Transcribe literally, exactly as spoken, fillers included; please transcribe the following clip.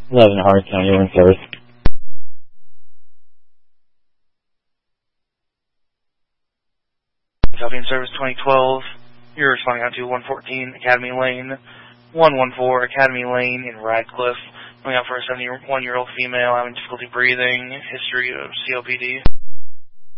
eleven Howard County, you're in service. Copy in service twenty twelve. You're responding out to one fourteen Academy Lane, one one four Academy Lane in Radcliffe. Coming out for a seventy-one-year-old female having difficulty breathing, history of C O P D.